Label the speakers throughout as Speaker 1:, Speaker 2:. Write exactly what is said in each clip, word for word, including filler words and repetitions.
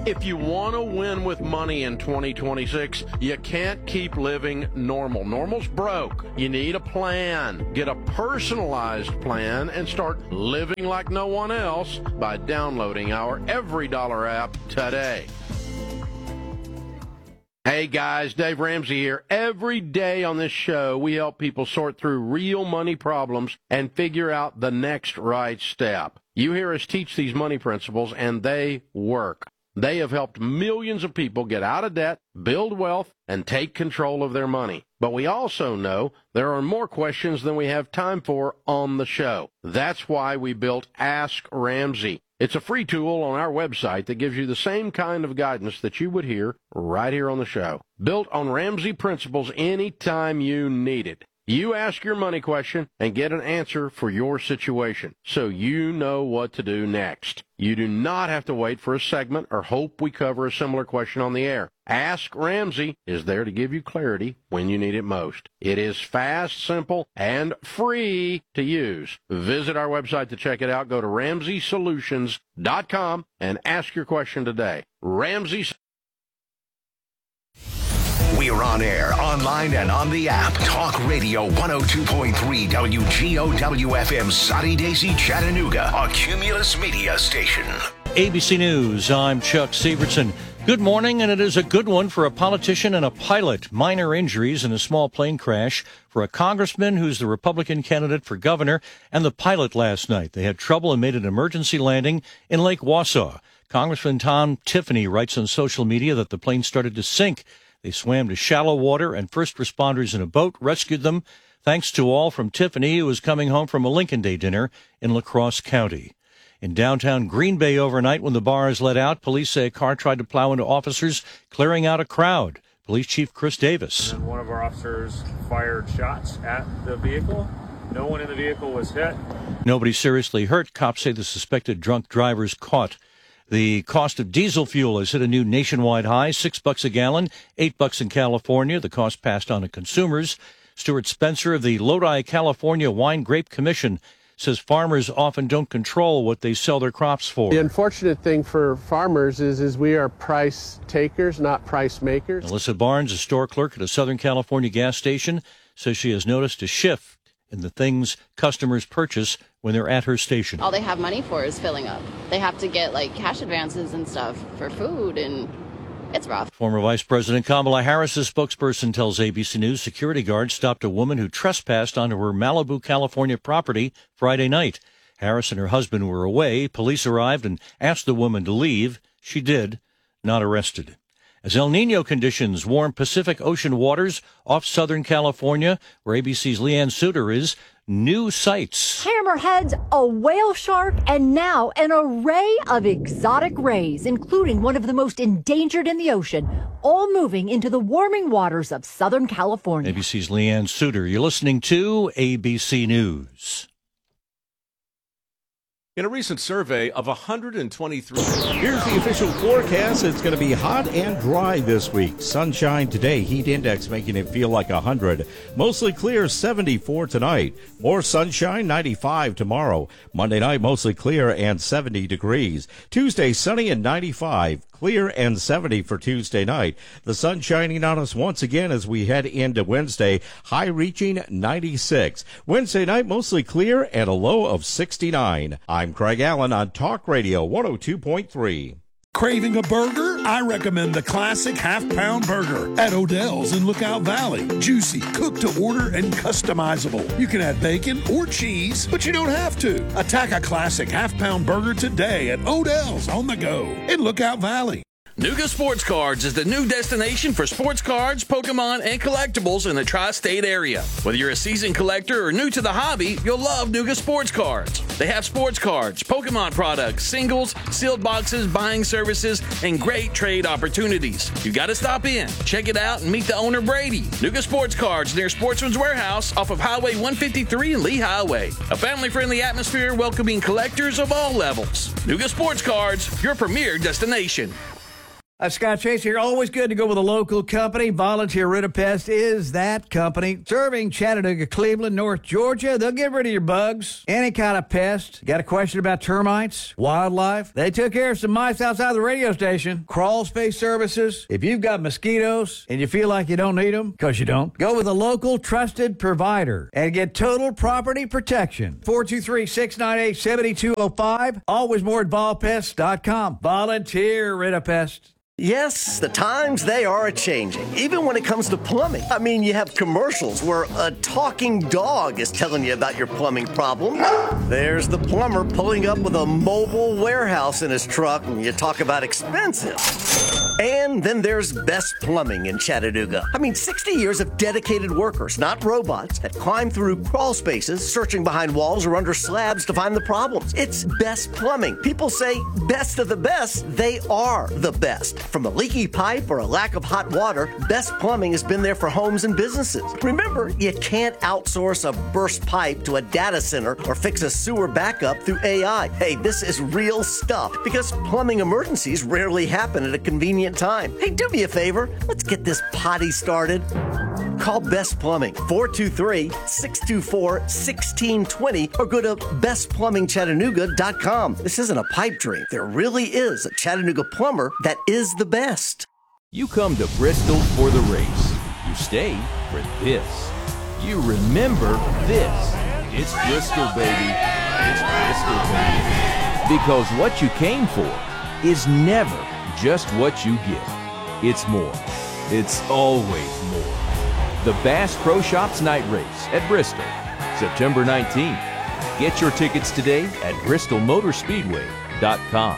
Speaker 1: If you want to win with money in twenty twenty-six, you can't keep living normal. Normal's broke. You need a plan. Get a personalized plan and start living like no one else by downloading our Every Dollar app today. Hey guys, Dave Ramsey here. Every day on this show, we help people sort through real money problems and figure out the next right step. You hear us teach these money principles, and they work. They have helped millions of people get out of debt, build wealth, and take control of their money. But we also know there are more questions than we have time for on the show. That's why we built Ask Ramsey. It's a free tool on our website that gives you the same kind of guidance that you would hear right here on the show. Built on Ramsey principles anytime you need it. You ask your money question and get an answer for your situation, so you know what to do next. You do not have to wait for a segment or hope we cover a similar question on the air. Ask Ramsey is there to give you clarity when you need it most. It is fast, simple, and free to use. Visit our website to check it out. Go to ramsey solutions dot com and ask your question today. Ramsey.
Speaker 2: We're on air, online, and on the app. Talk Radio one oh two point three W G O W F M, Sunny Daisy, Chattanooga, a Cumulus media station.
Speaker 3: A B C News, I'm Chuck Sievertson. Good morning, and it is a good one for a politician and a pilot. Minor injuries in a small plane crash for a congressman who's the Republican candidate for governor and the pilot last night. They had trouble and made an emergency landing in Lake Wausau. Congressman Tom Tiffany writes on social media that the plane started to sink. They swam to shallow water, and first responders in a boat rescued them. Thanks to all from Tiffany, who was coming home from a Lincoln Day dinner in La Crosse County. In downtown Green Bay overnight, when the bars let out, police say a car tried to plow into officers, clearing out a crowd. Police Chief Chris Davis.
Speaker 4: And one of our officers fired shots at the vehicle. No one in the vehicle was hit.
Speaker 3: Nobody seriously hurt. Cops say the suspected drunk driver's caught. The cost of diesel fuel has hit a new nationwide high, six bucks a gallon, eight bucks in California. The cost passed on to consumers. Stuart Spencer of the Lodi, California Wine Grape Commission says farmers often don't control what they sell their crops for.
Speaker 5: The unfortunate thing for farmers is, is we are price takers, not price makers.
Speaker 3: Alyssa Barnes, a store clerk at a Southern California gas station, says she has noticed a shift in the things customers purchase when they're at her station.
Speaker 6: All they have money for is filling up. They have to get like cash advances and stuff for food, and it's rough. Former
Speaker 3: Vice President Kamala Harris's spokesperson tells A B C News security guards stopped a woman who trespassed onto her Malibu, California property Friday night. Harris and her husband were away. Police arrived and asked the woman to leave. She did, not arrested. As El Nino conditions warm Pacific Ocean waters off Southern California, where A B C's Leanne Suter is, new sights.
Speaker 7: Hammerheads, a whale shark, and now an array of exotic rays, including one of the most endangered in the ocean, all moving into the warming waters of Southern California.
Speaker 3: A B C's Leanne Suter. You're listening to A B C News.
Speaker 8: In a recent survey of one hundred twenty-three...
Speaker 9: Here's the official forecast. It's going to be hot and dry this week. Sunshine today, heat index making it feel like one hundred. Mostly clear, seventy-four tonight. More sunshine, ninety-five tomorrow. Monday night, mostly clear and seventy degrees. Tuesday, sunny and ninety-five. Clear and seventy for Tuesday night. The sun shining on us once again as we head into Wednesday. High reaching ninety-six. Wednesday night, mostly clear and a low of sixty-nine. I'm Craig Allen on Talk Radio one oh two point three.
Speaker 10: Craving a burger? I recommend the classic half-pound burger at Odell's in Lookout Valley. Juicy, cooked to order, and customizable. You can add bacon or cheese, but you don't have to. Attack a classic half-pound burger today at Odell's on the go in Lookout Valley.
Speaker 11: Nuga Sports Cards is the new destination for sports cards, Pokemon, and collectibles in the tri-state area. Whether you're a seasoned collector or new to the hobby, you'll love Nuga Sports Cards. They have sports cards, Pokemon products, singles, sealed boxes, buying services, and great trade opportunities. You gotta stop in, check it out, and meet the owner, Brady. Nuga Sports Cards near Sportsman's Warehouse off of Highway one fifty-three and Lee Highway. A family-friendly atmosphere welcoming collectors of all levels. Nuga Sports Cards, your premier destination.
Speaker 12: Uh, Scott Chase here. Always good to go with a local company. Volunteer Rid-A-Pest is that company. Serving Chattanooga, Cleveland, North Georgia. They'll get rid of your bugs. Any kind of pest. Got a question about termites, wildlife? They took care of some mice outside the radio station. Crawl space services. If you've got mosquitoes and you feel like you don't need them, because you don't, go with a local trusted provider and get total property protection. four two three, six nine eight, seven two zero five. Always more at vol pest dot com. Volunteer Rid-A-Pest.
Speaker 13: Yes, the times, they are a-changing, even when it comes to plumbing. I mean, you have commercials where a talking dog is telling you about your plumbing problem. There's the plumber pulling up with a mobile warehouse in his truck, and you talk about expensive. And then there's Best Plumbing in Chattanooga. I mean, sixty years of dedicated workers, not robots, that climb through crawl spaces, searching behind walls or under slabs to find the problems. It's Best Plumbing. People say best of the best. They are the best. From a leaky pipe or a lack of hot water, Best Plumbing has been there for homes and businesses. Remember, you can't outsource a burst pipe to a data center or fix a sewer backup through A I. Hey, this is real stuff because plumbing emergencies rarely happen at a convenient time. Hey, do me a favor. Let's get this potty started. Call Best Plumbing, four two three, six two four, one six two zero or go to best plumbing chattanooga dot com. This isn't a pipe dream. There really is a Chattanooga plumber that is the best.
Speaker 14: You come to Bristol for the race. You stay for this. You remember this. It's Bristol, baby. It's Bristol, baby. Because what you came for is never just what you get. It's more. It's always more. The Bass Pro Shops Night Race at Bristol, September nineteenth. Get your tickets today at bristol motor speedway dot com.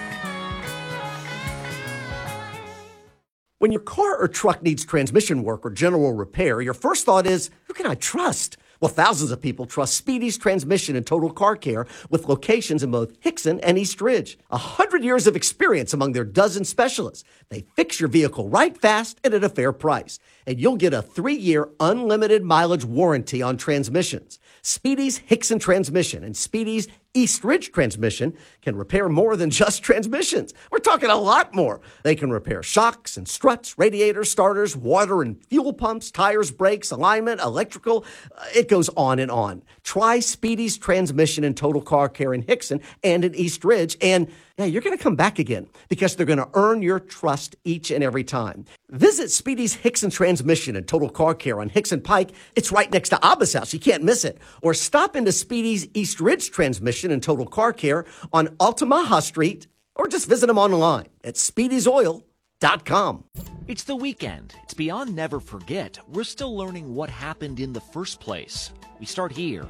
Speaker 13: When your car or truck needs transmission work or general repair, your first thought is, who can I trust? Well, thousands of people trust Speedy's Transmission and Total Car Care with locations in both Hickson and East Ridge. A hundred years of experience among their dozen specialists. They fix your vehicle right fast and at a fair price. And you'll get a three-year unlimited mileage warranty on transmissions. Speedy's Hickson Transmission and Speedy's East Ridge Transmission can repair more than just transmissions. We're talking a lot more. They can repair shocks and struts, radiators, starters, water and fuel pumps, tires, brakes, alignment, electrical. Uh, it goes on and on. Try Speedy's Transmission and Total Car Care in Hickson and in East Ridge, and yeah, you're going to come back again because they're going to earn your trust each and every time. Visit Speedy's Hickson Transmission and Total Car Care on Hickson Pike. It's right next to Abba's house. You can't miss it. Or stop into Speedy's East Ridge Transmission and Total Car Care on Altamaha Street, or just visit them online at speedys oil dot com.
Speaker 15: It's the weekend. It's beyond never forget. We're still learning what happened in the first place. We start here.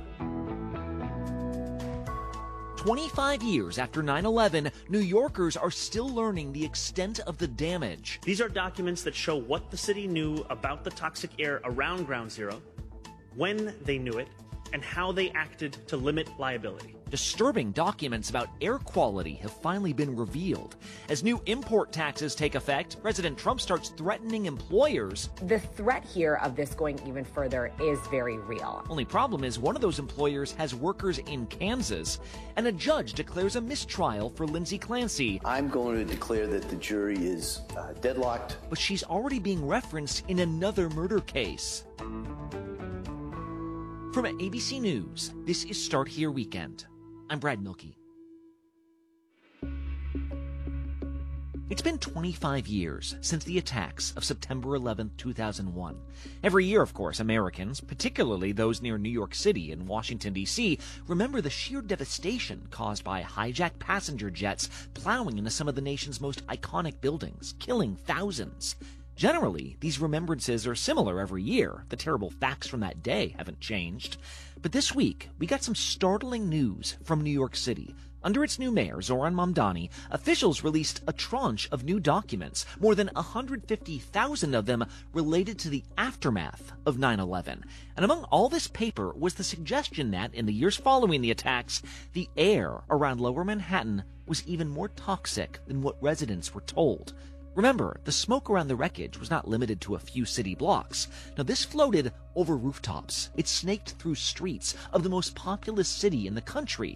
Speaker 15: twenty-five years after nine eleven, New Yorkers are still learning the extent of the damage.
Speaker 16: These are documents that show what the city knew about the toxic air around Ground Zero, when they knew it, and how they acted to limit liability.
Speaker 15: Disturbing documents about air quality have finally been revealed. As new import taxes take effect, President Trump starts threatening employers.
Speaker 17: The threat here of this going even further is very real.
Speaker 15: Only problem is one of those employers has workers in Kansas, and a judge declares a mistrial for Lindsay Clancy.
Speaker 18: I'm going to declare that the jury is uh, deadlocked.
Speaker 15: But she's already being referenced in another murder case. From A B C News, this is Start Here Weekend. I'm Brad Milkey. It's been twenty-five years since the attacks of September eleventh, two thousand one. Every year, of course, Americans, particularly those near New York City and Washington, D C, remember the sheer devastation caused by hijacked passenger jets plowing into some of the nation's most iconic buildings, killing thousands. Generally, these remembrances are similar every year. The terrible facts from that day haven't changed. But this week, we got some startling news from New York City. Under its new mayor, Zohran Mamdani, officials released a tranche of new documents, more than one hundred fifty thousand of them related to the aftermath of nine eleven. And among all this paper was the suggestion that, in the years following the attacks, the air around Lower Manhattan was even more toxic than what residents were told. Remember, the smoke around the wreckage was not limited to a few city blocks. Now, this floated over rooftops. It snaked through streets of the most populous city in the country.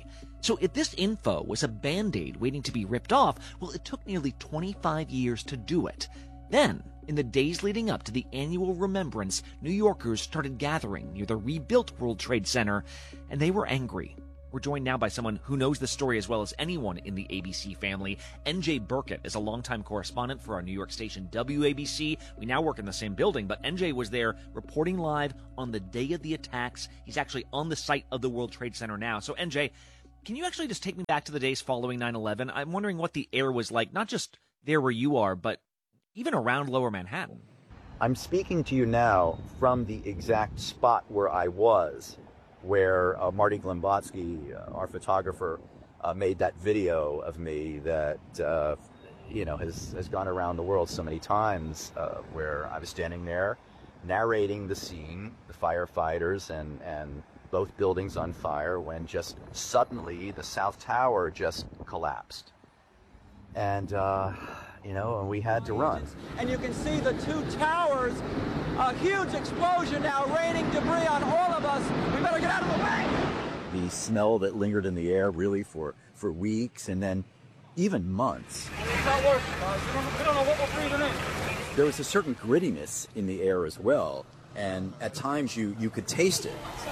Speaker 15: So if this info was a Band-Aid waiting to be ripped off, well, it took nearly twenty-five years to do it. Then, in the days leading up to the annual remembrance, New Yorkers started gathering near the rebuilt World Trade Center, and they were angry. We're joined now by someone who knows the story as well as anyone in the A B C family. N J Burkett is a longtime correspondent for our New York station W A B C. We now work in the same building, but N J was there reporting live on the day of the attacks. He's actually on the site of the World Trade Center now. So, N J, can you actually just take me back to the days following nine eleven? I'm wondering what the air was like, not just there where you are, but even around Lower Manhattan.
Speaker 19: I'm speaking to you now from the exact spot where I was, where uh, Marty Glembotsky, uh, our photographer, uh, made that video of me that, uh, you know, has, has gone around the world so many times, uh, where I was standing there narrating the scene, the firefighters and, and both buildings on fire, when just suddenly the South Tower just collapsed. And, uh, you know, and we had to run.
Speaker 20: And you can see the two towers, a huge explosion now, raining debris on all of us. We better get out of the way.
Speaker 19: The smell that lingered in the air really for, for weeks and then even months.
Speaker 20: It's not working, guys. We don't, we don't know what we're breathing in.
Speaker 19: There was a certain grittiness in the air as well, and at times you, you could taste it.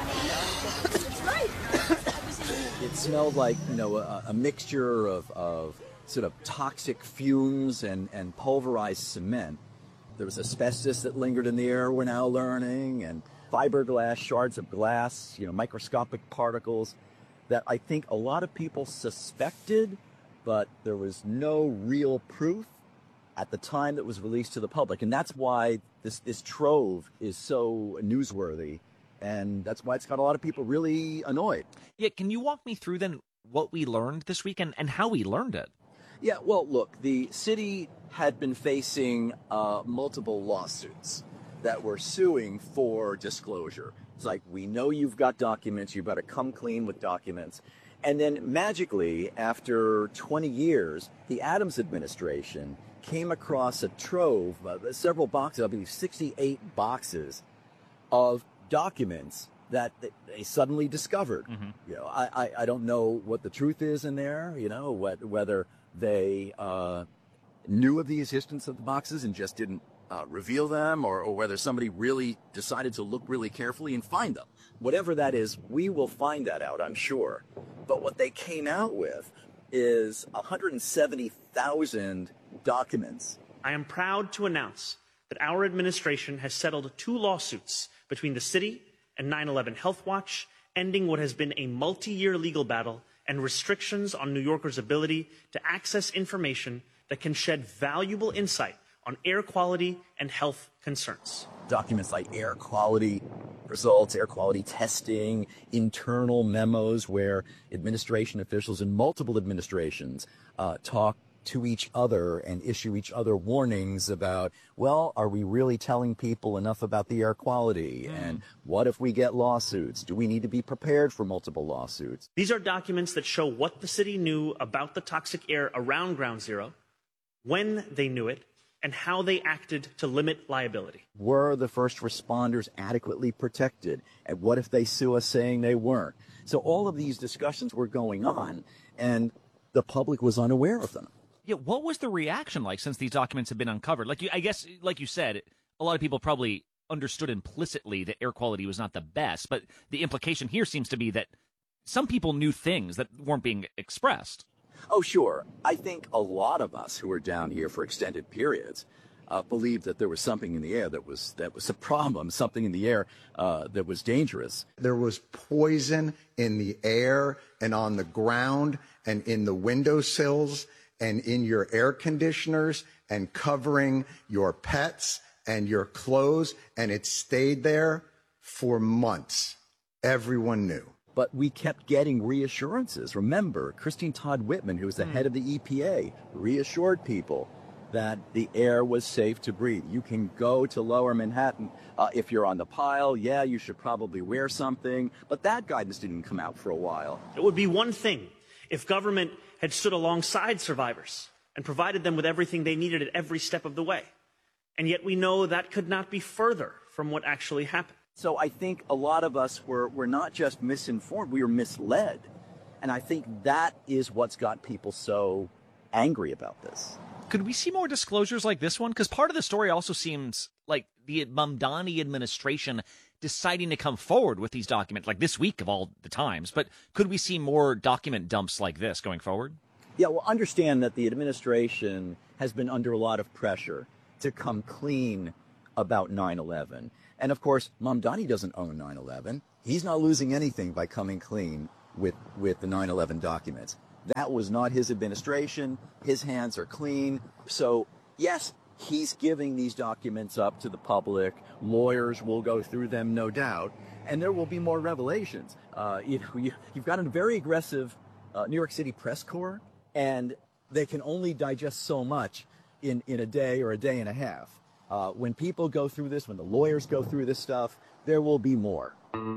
Speaker 19: It smelled like, you know, a, a mixture of, of sort of toxic fumes and, and pulverized cement. There was asbestos that lingered in the air, we're now learning, and fiberglass, shards of glass, you know, microscopic particles that I think a lot of people suspected, but there was no real proof at the time that was released to the public. And that's why this, this trove is so newsworthy, and that's why it's got a lot of people really annoyed.
Speaker 15: Yeah, can you walk me through then what we learned this week and, and how we learned it?
Speaker 19: Yeah, well, look, the city had been facing uh, multiple lawsuits that were suing for disclosure. It's like, we know you've got documents, you better come clean with documents. And then magically, after twenty years, the Adams administration came across a trove, uh, several boxes, I believe sixty-eight boxes of documents that they suddenly discovered. Mm-hmm. You know, I, I, I don't know what the truth is in there, you know, what, whether they uh, knew of the existence of the boxes and just didn't uh, reveal them, or, or whether somebody really decided to look really carefully and find them. Whatever that is, we will find that out, I'm sure. But what they came out with is one hundred seventy thousand documents.
Speaker 16: I am proud to announce that our administration has settled two lawsuits between the city and nine eleven Health Watch, ending what has been a multi-year legal battle and restrictions on New Yorkers' ability to access information that can shed valuable insight on air quality and health concerns.
Speaker 19: Documents like air quality results, air quality testing, internal memos where administration officials in multiple administrations uh, talk to each other and issue each other warnings about, well, are we really telling people enough about the air quality? Mm. And what if we get lawsuits? Do we need to be prepared for multiple lawsuits?
Speaker 16: These are documents that show what the city knew about the toxic air around Ground Zero, when they knew it, and how they acted to limit liability.
Speaker 19: Were the first responders adequately protected? And what if they sue us saying they weren't? So all of these discussions were going on, and the public was unaware of them.
Speaker 15: Yeah, what was the reaction like since these documents have been uncovered? Like you, I guess, like you said, a lot of people probably understood implicitly that air quality was not the best, but the implication here seems to be that some people knew things that weren't being expressed.
Speaker 19: Oh, sure. I think a lot of us who were down here for extended periods uh, believed that there was something in the air that was that was a problem, something in the air uh, that was dangerous.
Speaker 21: There was poison in the air and on the ground and in the windowsills and in your air conditioners and covering your pets and your clothes, and it stayed there for months. Everyone knew.
Speaker 19: But we kept getting reassurances. Remember, Christine Todd Whitman, who was the mm. head of the E P A, reassured people that the air was safe to breathe. You can go to Lower Manhattan. Uh, if you're on the pile, yeah, you should probably wear something. But that guidance didn't come out for a while.
Speaker 16: It would be one thing if government had stood alongside survivors and provided them with everything they needed at every step of the way. And yet we know that could not be further from what actually happened.
Speaker 19: So I think a lot of us were, were not just misinformed, we were misled. And I think that is what's got people so angry about this.
Speaker 15: Could we see more disclosures like this one? Because part of the story also seems like the Mamdani administration deciding to come forward with these documents, like this week of all the times. But could we see more document dumps like this going forward?
Speaker 19: Yeah, well, understand that the administration has been under a lot of pressure to come clean about nine eleven. And of course, Mamdani doesn't own nine eleven. He's not losing anything by coming clean with, with the nine eleven documents. That was not his administration. His hands are clean. So, yes, he's giving these documents up to the public. Lawyers will go through them, no doubt. And there will be more revelations. Uh, you know, you, you've got a very aggressive uh, New York City press corps, and they can only digest so much in, in a day or a day and a half. Uh, when people go through this, when the lawyers go through this stuff, there will be more.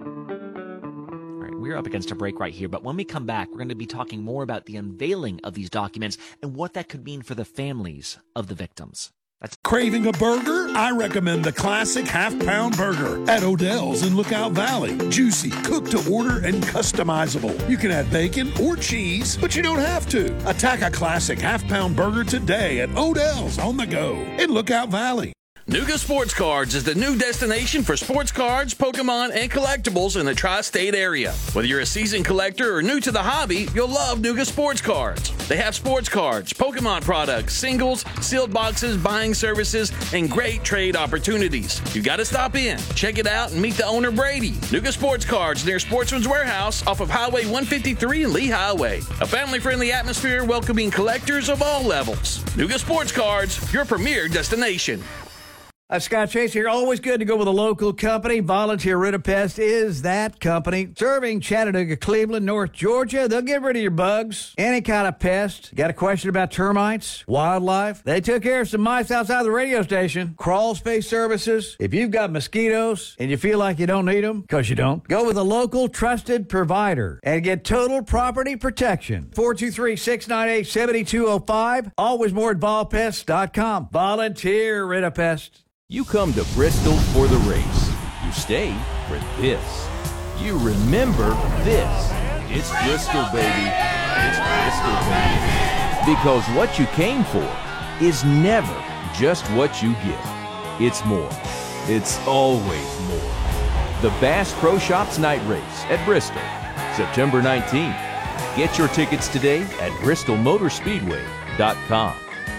Speaker 15: We're up against a break right here, but when we come back, we're going to be talking more about the unveiling of these documents and what that could mean for the families of the victims. That's-
Speaker 10: Craving a burger? I recommend the classic half-pound burger at Odell's in Lookout Valley. Juicy, cooked to order, and customizable. You can add bacon or cheese, but you don't have to. Attack a classic half-pound burger today at Odell's on the go in Lookout Valley.
Speaker 11: Nuga Sports Cards is the new destination for sports cards, Pokemon, and collectibles in the tri-state area. Whether you're a seasoned collector or new to the hobby, you'll love Nuga Sports Cards. They have sports cards, Pokemon products, singles, sealed boxes, buying services, and great trade opportunities. You got to stop in, check it out, and meet the owner, Brady. Nuga Sports Cards near Sportsman's Warehouse off of Highway one fifty-three and Lee Highway. A family-friendly atmosphere welcoming collectors of all levels. Nuga Sports Cards, your premier destination.
Speaker 12: Uh, Scott Chase here. Always good to go with a local company. Volunteer Ritapest is that company. Serving Chattanooga, Cleveland, North Georgia. They'll get rid of your bugs. Any kind of pest. Got a question about termites, wildlife? They took care of some mice outside the radio station. Crawl space services. If you've got mosquitoes and you feel like you don't need them, because you don't, go with a local trusted provider and get total property protection. four two three, six nine eight, seven two zero five. Always more at vol pest dot com. Volunteer Ritapest.
Speaker 14: You come to Bristol for the race. You stay for this. You remember this. It's Bristol, baby. It's Bristol, baby. Because what you came for is never just what you get. It's more. It's always more. The Bass Pro Shops Night Race at Bristol, September nineteenth. Get your tickets today at bristol motor speedway dot com.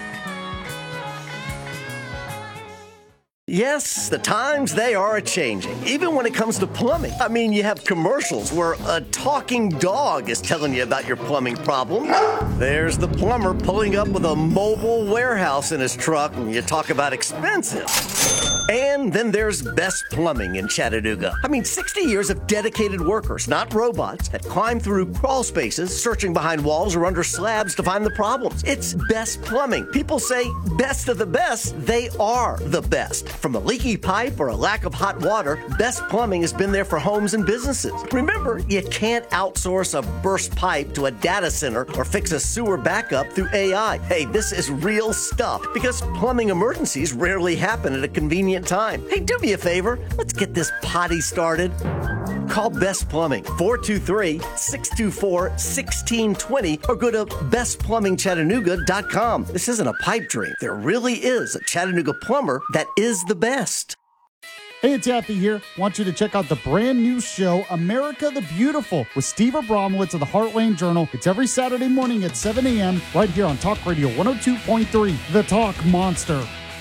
Speaker 13: Yes, the times, they are a-changing, even when it comes to plumbing. I mean, you have commercials where a talking dog is telling you about your plumbing problem. There's the plumber pulling up with a mobile warehouse in his truck, and you talk about expensive. And then there's Best Plumbing in Chattanooga. I mean, sixty years of dedicated workers, not robots, that climb through crawl spaces, searching behind walls or under slabs to find the problems. It's Best Plumbing. People say best of the best. They are the best. From a leaky pipe or a lack of hot water, Best Plumbing has been there for homes and businesses. Remember, you can't outsource a burst pipe to a data center or fix a sewer backup through A I. Hey, this is real stuff because plumbing emergencies rarely happen at a convenient time. Hey, do me a favor. Let's get this potty started. Call Best Plumbing, four two three, six two four, one six two zero, or go to best plumbing chattanooga dot com. This isn't a pipe dream. There really is a Chattanooga plumber that is the best.
Speaker 1: Hey, it's Yappy here. Want you to check out the brand new show, America the Beautiful, with Steve Abramowitz of the Heartland Journal. It's every Saturday morning at seven a.m. right here on Talk Radio one oh two point three, The Talk Monster.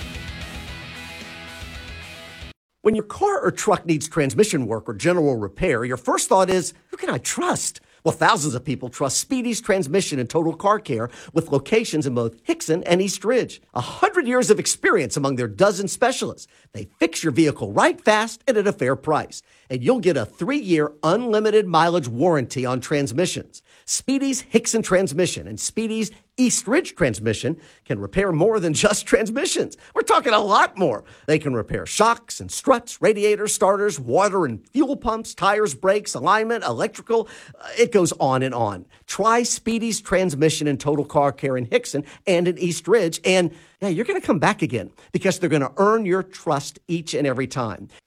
Speaker 13: When your car or truck needs transmission work or general repair, your first thought is, who can I trust? Well, thousands of people trust Speedy's Transmission and Total Car Care with locations in both Hickson and East Ridge. A hundred years of experience among their dozen specialists. They fix your vehicle right fast and at a fair price. And you'll get a three-year unlimited mileage warranty on transmissions. Speedy's Hickson Transmission and Speedy's East Ridge Transmission can repair more than just transmissions. We're talking a lot more. They can repair shocks and struts, radiators, starters, water and fuel pumps, tires, brakes, alignment, electrical. Uh, it goes on and on. Try Speedy's Transmission and Total Car Care in Hickson and in East Ridge, and yeah, you're going to come back again because they're going to earn your trust each and every time.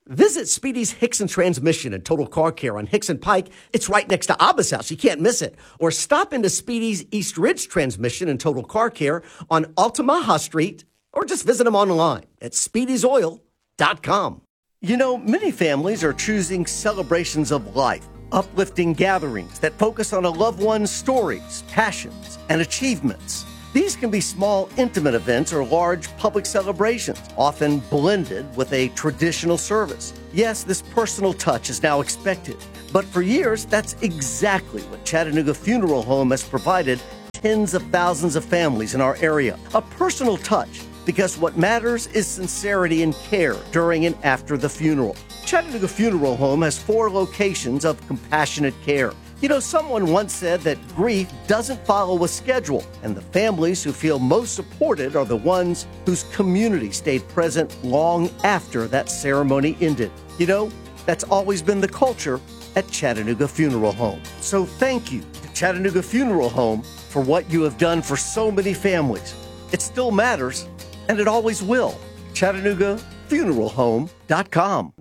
Speaker 2: Visit Speedy's Hickson Transmission and Total Car Care on Hickson Pike. It's right next to Abba's house. You can't miss it. Or stop into Speedy's East Ridge Transmission and Total Car Care on Altamaha Street, or just visit them online at speedys oil dot com.
Speaker 13: You know, many families are choosing celebrations of life, uplifting gatherings that focus on a loved one's stories, passions, and achievements. These can be small, intimate events or large public celebrations, often blended with a traditional service. Yes, this personal touch is now expected, but for years, that's exactly what Chattanooga Funeral Home has provided tens of thousands of families in our area. A personal touch, because what matters is sincerity and care during and after the funeral. Chattanooga Funeral Home has four locations of compassionate care. You know, someone once said that grief doesn't follow a schedule, and the families who feel most supported are the ones whose community stayed present long after that ceremony ended. You know, that's always been the culture at Chattanooga Funeral Home. So thank you to Chattanooga Funeral Home for what you have done for so many families. It still matters, and it always will. Chattanooga Funeral Home dot com.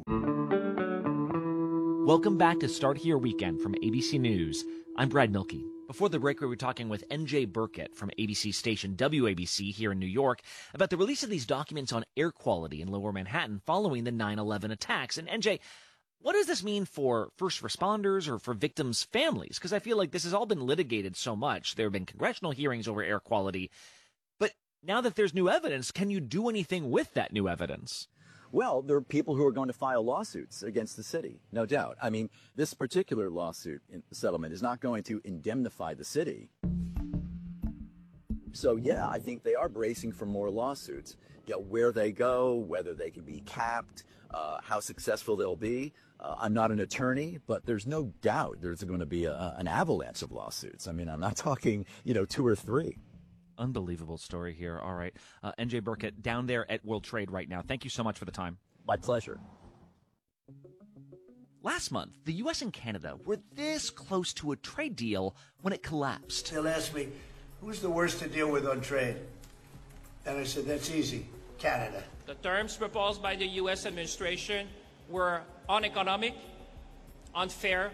Speaker 15: Welcome back to Start Here Weekend from A B C News. I'm Brad Milkey. Before the break, we were talking with N J Burkett from A B C station W A B C here in New York about the release of these documents on air quality in Lower Manhattan following the nine eleven attacks. And N J, what does this mean for first responders or for victims' families? Because I feel like this has all been litigated so much. There have been congressional hearings over air quality. But now that there's new evidence, can you do anything with that new evidence?
Speaker 19: Well, there are people who are going to file lawsuits against the city, no doubt. I mean, this particular lawsuit in settlement is not going to indemnify the city. So, yeah, I think they are bracing for more lawsuits. You know, where they go, whether they can be capped, uh, how successful they'll be. Uh, I'm not an attorney, but there's no doubt there's going to be a, an avalanche of lawsuits. I mean, I'm not talking, you know, two or three.
Speaker 15: Unbelievable story here. All right. Uh, N J Burkett down there at World Trade right now. Thank you so much for the time.
Speaker 19: My pleasure.
Speaker 15: Last month, the U S and Canada were this close to a trade deal when it collapsed.
Speaker 22: They'll ask me, who's the worst to deal with on trade? And I said, that's easy, Canada.
Speaker 23: The terms proposed by the U S administration were uneconomic, unfair,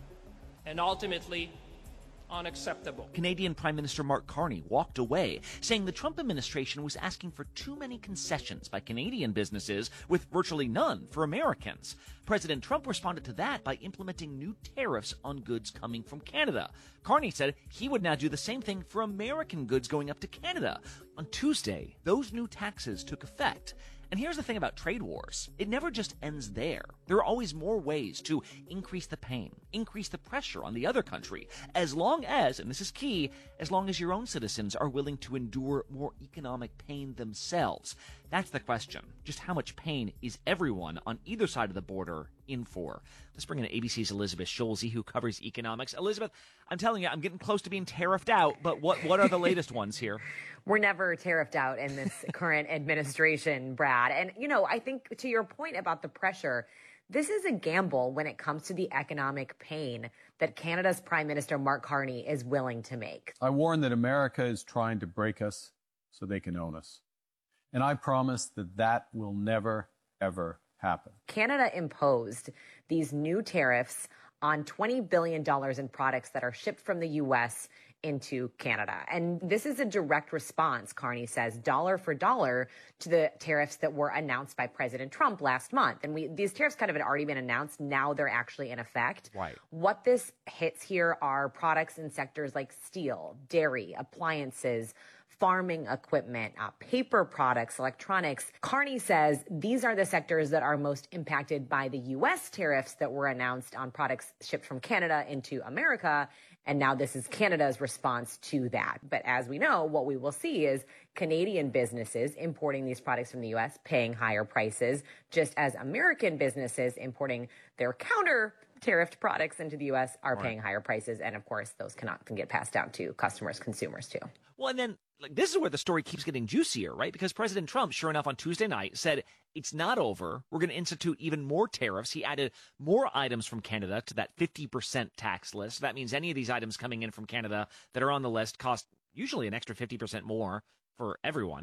Speaker 23: and ultimately unacceptable.
Speaker 15: Canadian Prime Minister Mark Carney walked away, saying the Trump administration was asking for too many concessions by Canadian businesses with virtually none for Americans. President Trump responded to that by implementing new tariffs on goods coming from Canada. Carney said he would now do the same thing for American goods going up to Canada. On Tuesday, those new taxes took effect. And here's the thing about trade wars. It never just ends there. There are always more ways to increase the pain, increase the pressure on the other country, as long as, and this is key, as long as your own citizens are willing to endure more economic pain themselves. That's the question. Just how much pain is everyone on either side of the border in for? Let's bring in A B C's Elizabeth Schulze, who covers economics. Elizabeth, I'm telling you, I'm getting close to being tariffed out, but what, what are the latest ones here?
Speaker 17: We're never tariffed out in this current administration, Brad. And, you know, I think to your point about the pressure, this is a gamble when it comes to the economic pain that Canada's Prime Minister Mark Carney is willing to make.
Speaker 24: I warn that America is trying to break us so they can own us. And I promise that that will never, ever happen.
Speaker 17: Canada imposed these new tariffs on twenty billion dollars in products that are shipped from the U S into Canada. And this is a direct response, Carney says, dollar for dollar to the tariffs that were announced by President Trump last month. And we these tariffs kind of had already been announced. Now they're actually in effect.
Speaker 15: Right.
Speaker 17: What this hits here are products in sectors like steel, dairy, appliances, farming equipment, uh, paper products, electronics. Carney says these are the sectors that are most impacted by the U S tariffs that were announced on products shipped from Canada into America. And now this is Canada's response to that. But as we know, what we will see is Canadian businesses importing these products from the U S paying higher prices, just as American businesses importing their counter tariffed products into the U S are paying higher prices. And of course, those cannot can get passed down to customers, consumers too.
Speaker 15: Well, and then like this is where the story keeps getting juicier, right? Because President Trump, sure enough, on Tuesday night said it's not over. We're going to institute even more tariffs. He added more items from Canada to that fifty percent tax list. That means any of these items coming in from Canada that are on the list cost usually an extra fifty percent more for everyone.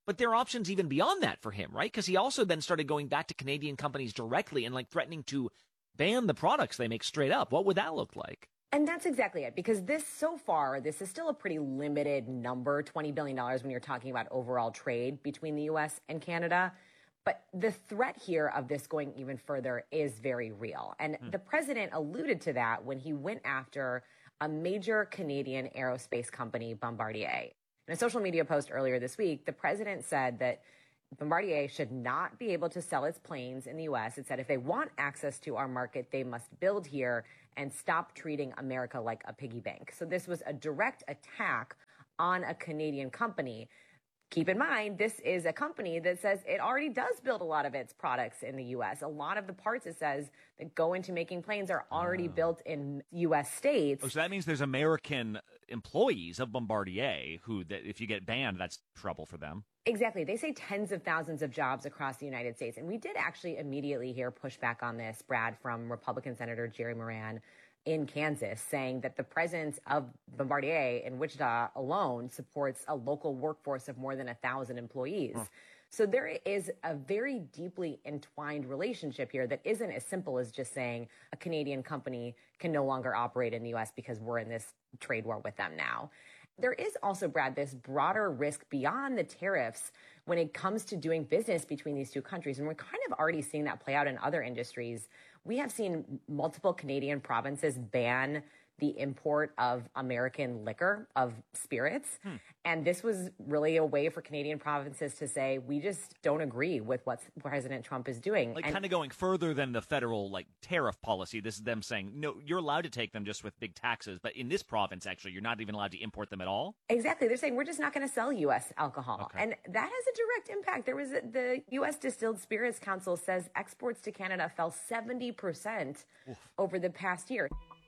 Speaker 15: But there are options even beyond that for him, right? Because he also then started going back to Canadian companies directly and like threatening to ban the products they make straight up. What would that look like?
Speaker 17: And that's exactly it, because this, so far, this is still a pretty limited number, twenty billion dollars when you're talking about overall trade between the U S and Canada. But the threat here of this going even further is very real. And mm. the president alluded to that when he went after a major Canadian aerospace company, Bombardier. In a social media post earlier this week, the president said that Bombardier should not be able to sell its planes in the U S. It said if they want access to our market, they must build here and stop treating America like a piggy bank. So this was a direct attack on a Canadian company. Keep in mind, this is a company that says it already does build a lot of its products in the U S. A lot of the parts, it says, that go into making planes are already oh. built in U S states.
Speaker 15: Oh, so that means there's American employees of Bombardier who, that if you get banned, that's trouble for them.
Speaker 17: Exactly. They say tens of thousands of jobs across the United States. And we did actually immediately hear pushback on this, Brad, from Republican Senator Jerry Moran in Kansas, saying that the presence of Bombardier in Wichita alone supports a local workforce of more than a thousand employees. Oh. So there is a very deeply entwined relationship here that isn't as simple as just saying a Canadian company can no longer operate in the U S because we're in this trade war with them now. There is also, Brad, this broader risk beyond the tariffs when it comes to doing business between these two countries. And we're kind of already seeing that play out in other industries. We have seen multiple Canadian provinces ban the import of American liquor, of spirits. Hmm. And this was really a way for Canadian provinces to say, we just don't agree with what President Trump is doing.
Speaker 15: Like
Speaker 17: and
Speaker 15: kind of going further than the federal like tariff policy. This is them saying, no, you're allowed to take them just with big taxes. But in this province, actually, you're not even allowed to import them at all.
Speaker 17: Exactly. They're saying we're just not going to sell U S alcohol. Okay. And that has a direct impact. There was a, the U S Distilled Spirits Council says exports to Canada fell seventy percent Oof. Over the past year.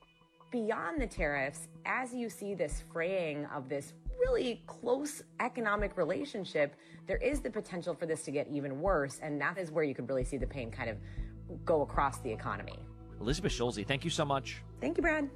Speaker 17: Beyond the tariffs, as you see this fraying of this really close economic relationship, there is the potential for this to get even worse. And that is where you could really see the pain kind of go across the economy.
Speaker 15: Elizabeth Schulze, thank you so much.
Speaker 17: Thank you, Brad.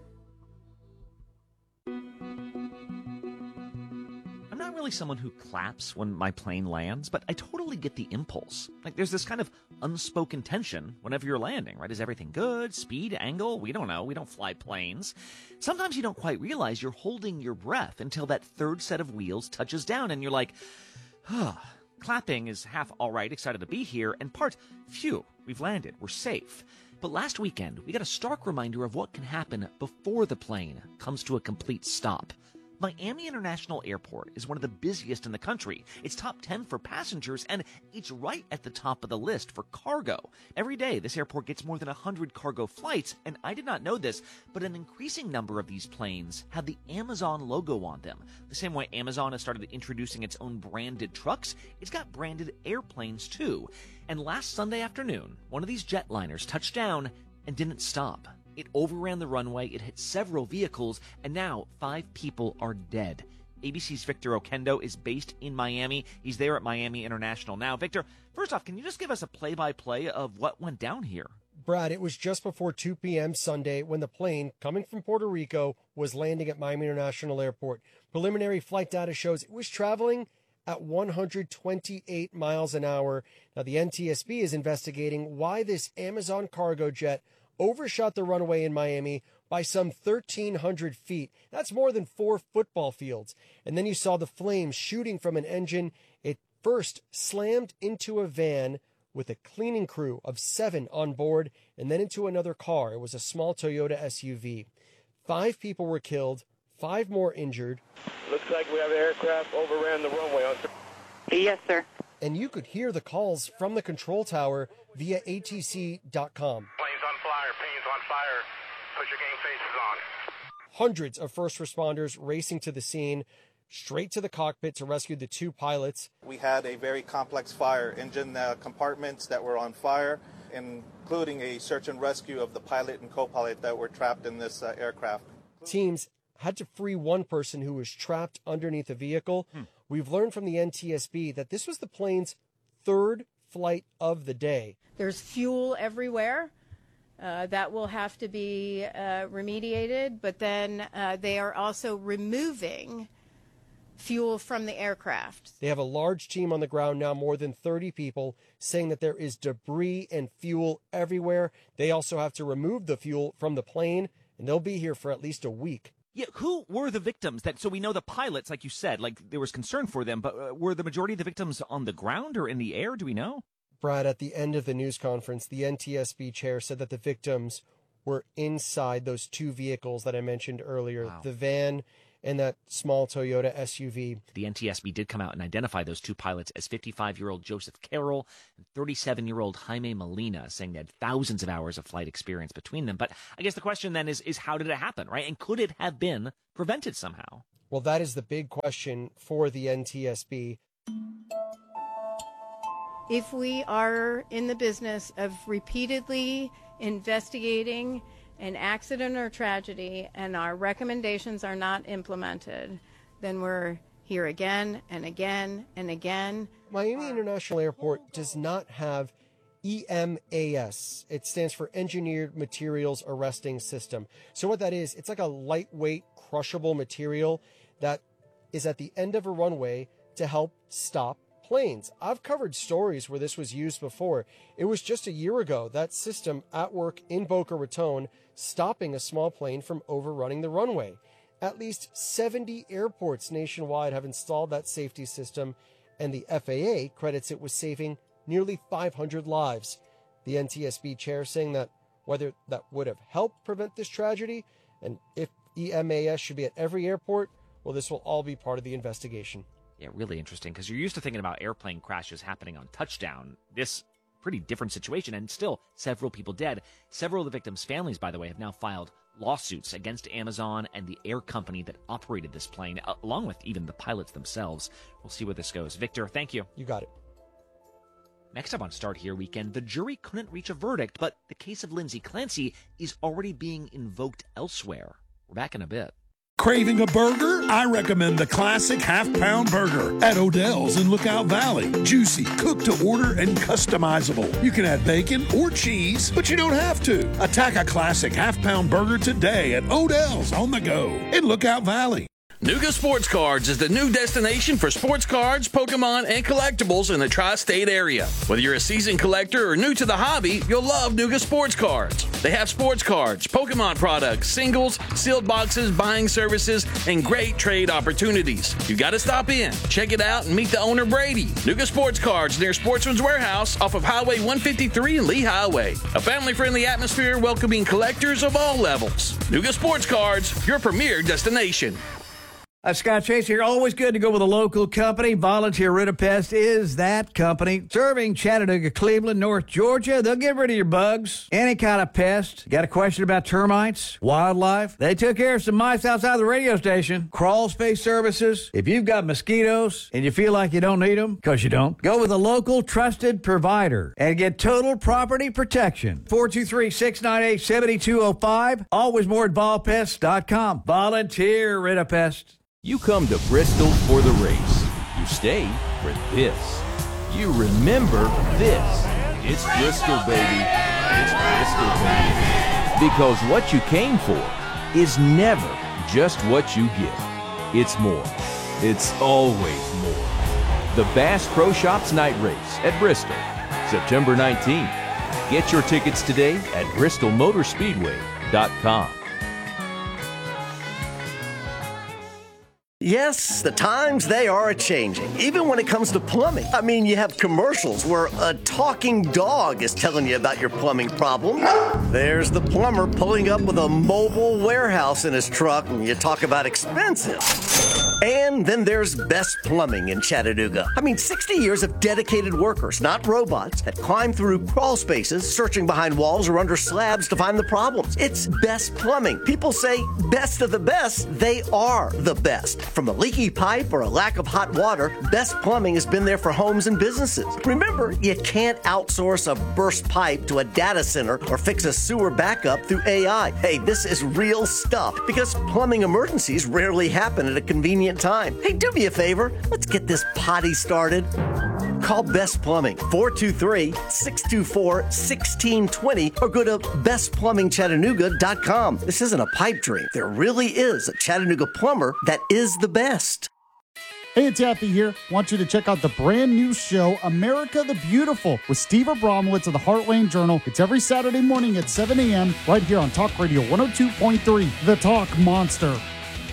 Speaker 15: I'm not really someone who claps when my plane lands, but I totally get the impulse. Like, there's this kind of unspoken tension whenever you're landing, right? Is everything good? Speed? Angle? We don't know. We don't fly planes. Sometimes you don't quite realize you're holding your breath until that third set of wheels touches down and you're like, huh. Clapping is half all right, excited to be here, and part, phew, we've landed, we're safe. But last weekend, we got a stark reminder of what can happen before the plane comes to a complete stop. Miami International Airport is one of the busiest in the country. It's top ten for passengers, and it's right at the top of the list for cargo. Every day, this airport gets more than one hundred cargo flights, and I did not know this, but an increasing number of these planes have the Amazon logo on them. The same way Amazon has started introducing its own branded trucks, it's got branded airplanes too. And last Sunday afternoon, one of these jetliners touched down and didn't stop. It overran the runway, it hit several vehicles, and now five people are dead. A B C's Victor Oquendo is based in Miami. He's there at Miami International now. Victor, first off, can you just give us a play-by-play of what went down here?
Speaker 4: Brad, it was just before two p.m. Sunday when the plane, coming from Puerto Rico, was landing at Miami International Airport. Preliminary flight data shows it was traveling at one hundred twenty-eight miles an hour. Now, the N T S B is investigating why this Amazon cargo jet overshot the runway in Miami by some thirteen hundred feet. That's more than four football fields. And then you saw the flames shooting from an engine. It first slammed into a van with a cleaning crew of seven on board, and then into another car. It was a small Toyota S U V. Five people were killed, five more injured.
Speaker 5: Looks like we have an aircraft overran the runway. On
Speaker 4: yes, sir. And you could hear the calls from the control tower via A T C dot com.
Speaker 5: Planes on fire, planes on fire. Put your game faces on.
Speaker 4: Hundreds of first responders racing to the scene, straight to the cockpit to rescue the two pilots.
Speaker 6: We had a very complex fire, engine uh, compartments that were on fire, including a search and rescue of the pilot and co-pilot that were trapped in this uh, aircraft.
Speaker 4: Teams had to free one person who was trapped underneath the vehicle. Hmm. We've learned from the N T S B that this was the plane's third flight of the day.
Speaker 7: There's fuel everywhere. Uh, that will have to be uh, remediated, but then uh, they are also removing fuel from the aircraft.
Speaker 4: They have a large team on the ground now, more than thirty people, saying that there is debris and fuel everywhere. They also have to remove the fuel from the plane, and they'll be here for at least a week.
Speaker 15: Yeah, who were the victims? That so we know the pilots, like you said, like there was concern for them, but uh, were the majority of the victims on the ground or in the air? Do we know?
Speaker 4: Brad, at the end of the news conference, the N T S B chair said that the victims were inside those two vehicles that I mentioned earlier, wow. the van and that small Toyota S U V.
Speaker 15: The N T S B did come out and identify those two pilots as fifty-five-year-old Joseph Carroll and thirty-seven-year-old Jaime Molina, saying they had thousands of hours of flight experience between them. But I guess the question then is, is how did it happen, right? And could it have been prevented somehow?
Speaker 4: Well, that is the big question for the N T S B.
Speaker 7: If we are in the business of repeatedly investigating an accident or tragedy and our recommendations are not implemented, then we're here again and again and again.
Speaker 4: Miami International Airport does not have E M A S. It stands for Engineered Materials Arresting System. So what that is, it's like a lightweight, crushable material that is at the end of a runway to help stop planes. I've covered stories where this was used before. It was just a year ago, that system at work in Boca Raton, stopping a small plane from overrunning the runway. At least seventy airports nationwide have installed that safety system, and the F A A credits it with saving nearly five hundred lives. The N T S B chair saying that whether that would have helped prevent this tragedy, and if E M A S should be at every airport, well, this will all be part of the investigation.
Speaker 15: Yeah, really interesting, because you're used to thinking about airplane crashes happening on touchdown. This pretty different situation, and still several people dead. Several of the victims' families, by the way, have now filed lawsuits against Amazon and the air company that operated this plane, along with even the pilots themselves. We'll see where this goes. Victor, thank you.
Speaker 4: You got it.
Speaker 15: Next up on Start Here Weekend, the jury couldn't reach a verdict, but the case of Lindsay Clancy is already being invoked elsewhere. We're back in a bit.
Speaker 10: Craving a burger? I recommend the classic half-pound burger at Odell's in Lookout Valley. Juicy, cooked to order, and customizable. You can add bacon or cheese, but you don't have to. Attack a classic half-pound burger today at Odell's on the go in Lookout Valley.
Speaker 11: Nuga Sports Cards is the new destination for sports cards, Pokemon, and collectibles in the tri-state area. Whether you're a seasoned collector or new to the hobby, you'll love Nuga Sports Cards. They have sports cards, Pokemon products, singles, sealed boxes, buying services, and great trade opportunities. You got to stop in, check it out, and meet the owner, Brady. Nuga Sports Cards near Sportsman's Warehouse off of Highway one fifty-three and Lee Highway. A family-friendly atmosphere welcoming collectors of all levels. Nuga Sports Cards, your premier destination.
Speaker 12: Uh, Scott Chase here. Always good to go with a local company. Volunteer Rid-A-Pest is that company. Serving Chattanooga, Cleveland, North Georgia. They'll get rid of your bugs. Any kind of pest. Got a question about termites, wildlife? They took care of some mice outside the radio station. Crawl space services. If you've got mosquitoes and you feel like you don't need them, because you don't, go with a local trusted provider and get total property protection. four two three, six nine eight, seven two zero five. Always more at vol pest dot com. Volunteer Rid-A-Pest.
Speaker 14: You come to Bristol for the race. You stay for this. You remember this. It's Bristol, baby. It's Bristol, baby. Because what you came for is never just what you get. It's more. It's always more. The Bass Pro Shops Night Race at Bristol, September nineteenth. Get your tickets today at bristol motor speedway dot com.
Speaker 13: Yes, the times, they are a-changing, even when it comes to plumbing. I mean, you have commercials where a talking dog is telling you about your plumbing problem. There's the plumber pulling up with a mobile warehouse in his truck, and you talk about expensive. And then there's Best Plumbing in Chattanooga. I mean, sixty years of dedicated workers, not robots, that climb through crawl spaces, searching behind walls or under slabs to find the problems. It's Best Plumbing. People say best of the best. They are the best. From a leaky pipe or a lack of hot water, Best Plumbing has been there for homes and businesses. Remember, you can't outsource a burst pipe to a data center or fix a sewer backup through A I. Hey, this is real stuff, because plumbing emergencies rarely happen at a convenient time. Hey, do me a favor. Let's get this potty started. Call Best Plumbing, four two three, six two four, one six two zero, or go to best plumbing chattanooga dot com. This isn't a pipe dream. There really is a Chattanooga plumber that is the best.
Speaker 1: Hey, it's Yappy here. Want you to check out the brand new show, America the Beautiful, with Steve Abramowitz of the Heartland Journal. It's every Saturday morning at seven a.m. right here on Talk Radio one oh two point three, The Talk Monster.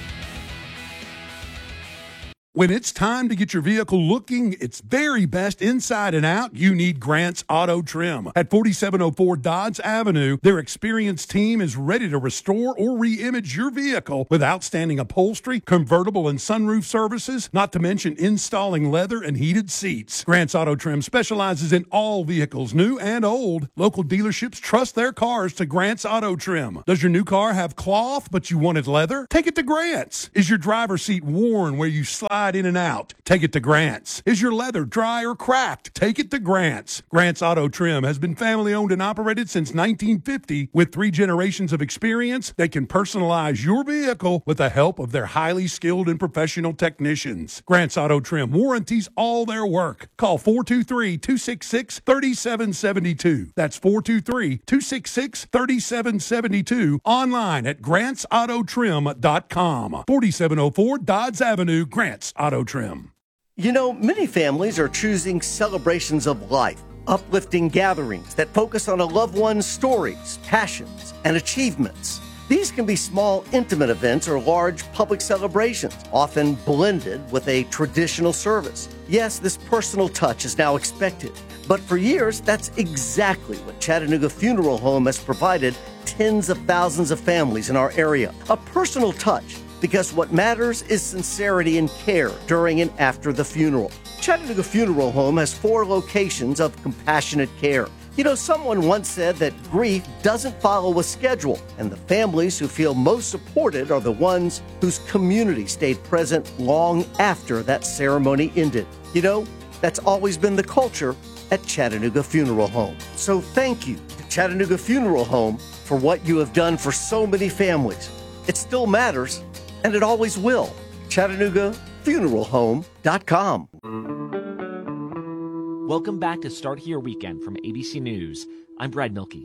Speaker 10: When it's time to get your vehicle looking its very best inside and out, you need Grant's Auto Trim. At forty-seven oh four Dodge Avenue, their experienced team is ready to restore or re-image your vehicle with outstanding upholstery, convertible and sunroof services, not to mention installing leather and heated seats. Grant's Auto Trim specializes in all vehicles, new and old. Local dealerships trust their cars to Grant's Auto Trim. Does your new car have cloth but you wanted leather? Take it to Grant's. Is your driver's seat worn where you slide in and out? Take it to Grant's. Is your leather dry or cracked? Take it to Grant's. Grant's Auto Trim has been family owned and operated since nineteen fifty. With three generations of experience, they can personalize your vehicle with the help of their highly skilled and professional technicians. Grant's Auto Trim warranties all their work. Call four two three, two six six, three seven seven two. That's four two three, two six six, three seven seven two. Online at grants auto trim dot com. forty-seven oh four Dodge Avenue, Grant's Auto Trim.
Speaker 2: You know, many families are choosing celebrations of life, uplifting gatherings that focus on a loved one's stories, passions, and achievements. These can be small, intimate events or large public celebrations, often blended with a traditional service. Yes, this personal touch is now expected, but for years, that's exactly what Chattanooga Funeral Home has provided tens of thousands of families in our area. A personal touch, because what matters is sincerity and care during and after the funeral. Chattanooga Funeral Home has four locations of compassionate care. You know, someone once said that grief doesn't follow a schedule, and the families who feel most supported are the ones whose community stayed present long after that ceremony ended. You know, that's always been the culture at Chattanooga Funeral Home. So thank you to Chattanooga Funeral Home for what you have done for so many families. It still matters, and it always will. Chattanooga Funeral Home dot com.
Speaker 15: Welcome back to Start Here Weekend from A B C News. I'm Brad Milkey.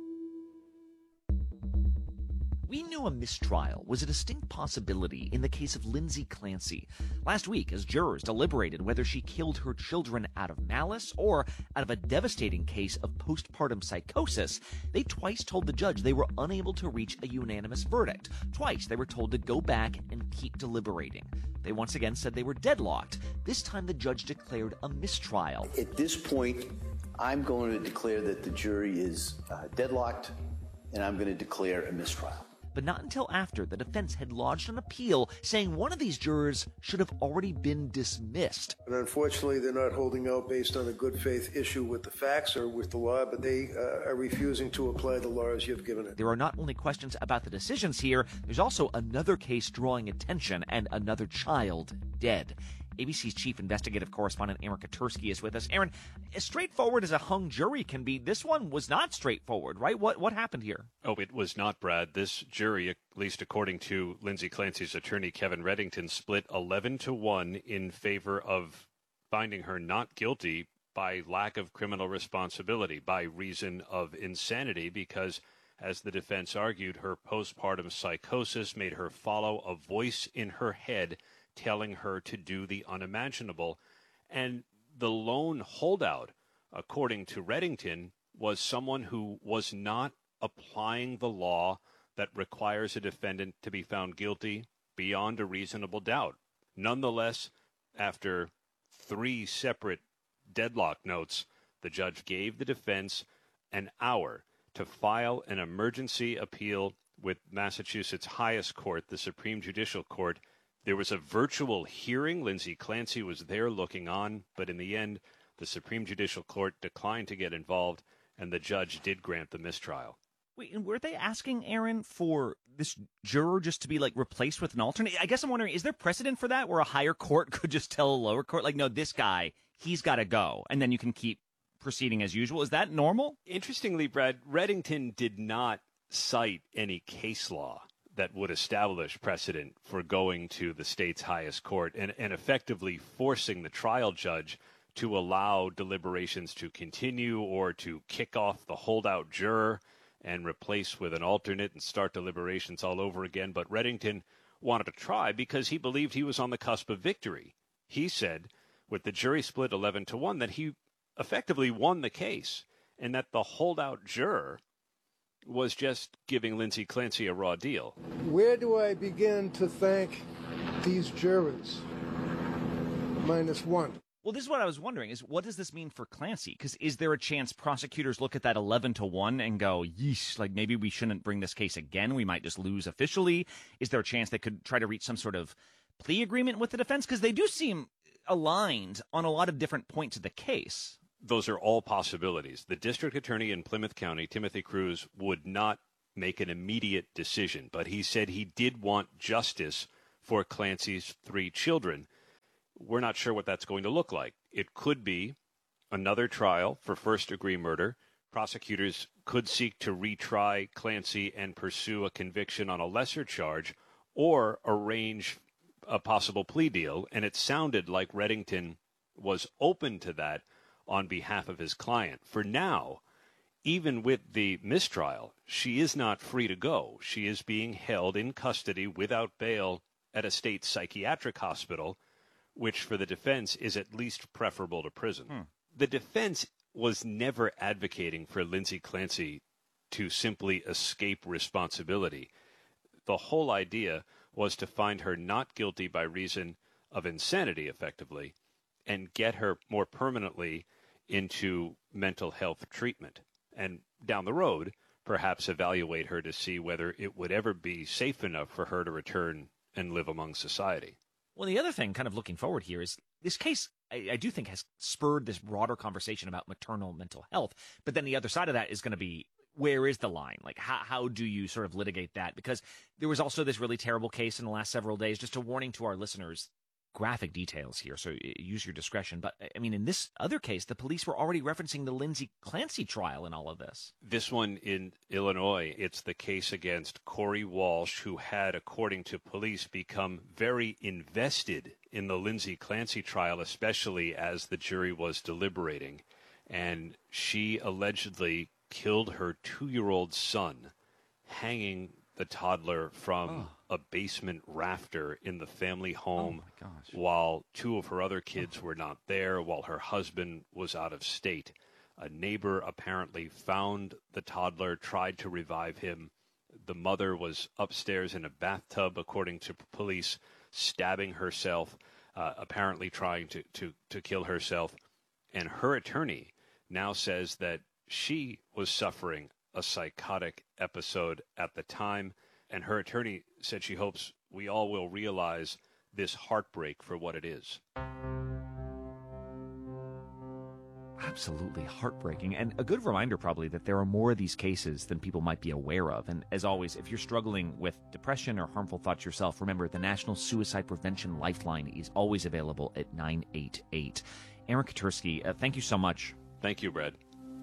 Speaker 15: We knew a mistrial was a distinct possibility in the case of Lindsay Clancy. Last week, as jurors deliberated whether she killed her children out of malice or out of a devastating case of postpartum psychosis, they twice told the judge they were unable to reach a unanimous verdict. Twice, they were told to go back and keep deliberating. They once again said they were deadlocked. This time, the judge declared a mistrial.
Speaker 3: At this point, I'm going to declare that the jury is uh, deadlocked, and I'm going to declare a mistrial.
Speaker 15: But not until after the defense had lodged an appeal saying one of these jurors should have already been dismissed.
Speaker 8: And unfortunately, they're not holding out based on a good faith issue with the facts or with the law, but they uh, are refusing to apply the law as you've given it.
Speaker 15: There are not only questions about the decisions here, there's also another case drawing attention and another child dead. A B C's chief investigative correspondent Aaron Katursky is with us. Aaron, as straightforward as a hung jury can be, this one was not straightforward, right? What what happened here?
Speaker 9: Oh, it was not, Brad. This jury, at least according to Lindsay Clancy's attorney, Kevin Reddington, split eleven to one in favor of finding her not guilty by lack of criminal responsibility, by reason of insanity, because, as the defense argued, her postpartum psychosis made her follow a voice in her head telling her to do the unimaginable. And the lone holdout, according to Reddington, was someone who was not applying the law that requires a defendant to be found guilty beyond a reasonable doubt. Nonetheless, after three separate deadlock notes, the judge gave the defense an hour to file an emergency appeal with Massachusetts' highest court, the Supreme Judicial Court. There was a virtual hearing. Lindsay Clancy was there looking on, but in the end, the Supreme Judicial Court declined to get involved, and the judge did grant the mistrial.
Speaker 15: Wait, and were they asking, Aaron, for this juror just to be, like, replaced with an alternate? I guess I'm wondering, is there precedent for that, where a higher court could just tell a lower court, like, no, this guy, he's got to go, and then you can keep proceeding as usual? Is that normal?
Speaker 9: Interestingly, Brad, Reddington did not cite any case law that would establish precedent for going to the state's highest court and, and effectively forcing the trial judge to allow deliberations to continue or to kick off the holdout juror and replace with an alternate and start deliberations all over again. But Reddington wanted to try because he believed he was on the cusp of victory. He said, with the jury split eleven to one, that he effectively won the case and that the holdout juror was just giving Lindsay Clancy a raw deal.
Speaker 16: Where do I begin to thank these jurors? Minus one.
Speaker 15: Well, this is what I was wondering, is what does this mean for Clancy? Because is there a chance prosecutors look at that eleven to one and go, yeesh, like maybe we shouldn't bring this case again. We might just lose officially. Is there a chance they could try to reach some sort of plea agreement with the defense? Because they do seem aligned on a lot of different points of the case.
Speaker 9: Those are all possibilities. The district attorney in Plymouth County, Timothy Cruz, would not make an immediate decision, but he said he did want justice for Clancy's three children. We're not sure what that's going to look like. It could be another trial for first-degree murder. Prosecutors could seek to retry Clancy and pursue a conviction on a lesser charge, or arrange a possible plea deal. And it sounded like Reddington was open to that on behalf of his client. For now, even with the mistrial, she is not free to go. She is being held in custody without bail at a state psychiatric hospital, which for the defense is at least preferable to prison. Hmm. The defense was never advocating for Lindsay Clancy to simply escape responsibility. The whole idea was to find her not guilty by reason of insanity, effectively, and get her more permanently into mental health treatment. And down the road, perhaps evaluate her to see whether it would ever be safe enough for her to return and live among society.
Speaker 15: Well, the other thing, kind of looking forward here, is this case, I, I do think, has spurred this broader conversation about maternal mental health. But then the other side of that is going to be, where is the line? Like, how, how do you sort of litigate that? Because there was also this really terrible case in the last several days. Just a warning to our listeners, graphic details here, so use your discretion. But, I mean, in this other case, the police were already referencing the Lindsay Clancy trial in all of this.
Speaker 9: This one in Illinois, it's the case against Corey Walsh, who had, according to police, become very invested in the Lindsay Clancy trial, especially as the jury was deliberating. And she allegedly killed her two-year-old son, hanging the toddler from oh. a basement rafter in the family home
Speaker 15: oh my gosh.
Speaker 9: while two of her other kids were not there, while her husband was out of state. A neighbor apparently found the toddler, tried to revive him. The mother was upstairs in a bathtub, according to police, stabbing herself, uh, apparently trying to, to, to kill herself. And her attorney now says that she was suffering a psychotic episode at the time, and her attorney said she hopes we all will realize this heartbreak for what it is.
Speaker 15: Absolutely heartbreaking, and a good reminder probably that there are more of these cases than people might be aware of. And as always, if you're struggling with depression or harmful thoughts yourself, remember the National Suicide Prevention Lifeline is always available at nine eight eight. Aaron Katersky, uh, thank you so much.
Speaker 9: Thank you, Brad.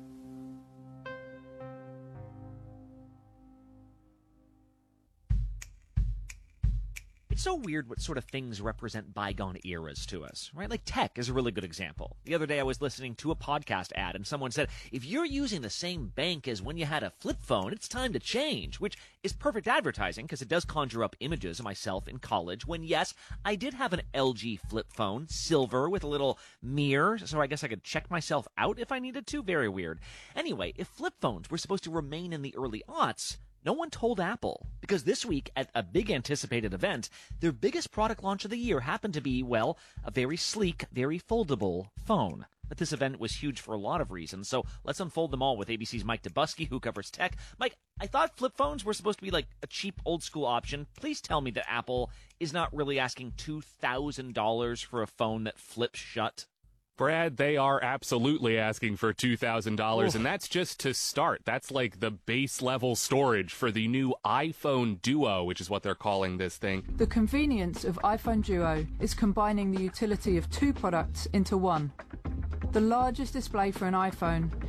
Speaker 15: It's so weird what sort of things represent bygone eras to us, right? Like tech is a really good example. The other day I was listening to a podcast ad and someone said, if you're using the same bank as when you had a flip phone, it's time to change, which is perfect advertising because it does conjure up images of myself in college when, yes, I did have an L G flip phone, silver with a little mirror, so I guess I could check myself out if I needed to. Very weird. Anyway, if flip phones were supposed to remain in the early aughts, no one told Apple, because this week at a big anticipated event, their biggest product launch of the year happened to be, well, a very sleek, very foldable phone. But this event was huge for a lot of reasons, so let's unfold them all with A B C's Mike Dubusky, who covers tech. Mike, I thought flip phones were supposed to be like a cheap old-school option. Please tell me that Apple is not really asking two thousand dollars for a phone that flips shut.
Speaker 18: Brad, they are absolutely asking for two thousand dollars, and that's just to start. That's like the base level storage for the new iPhone Duo, which is what they're calling this thing.
Speaker 20: The convenience of iPhone Duo is combining the utility of two products into one. The largest display for an iPhone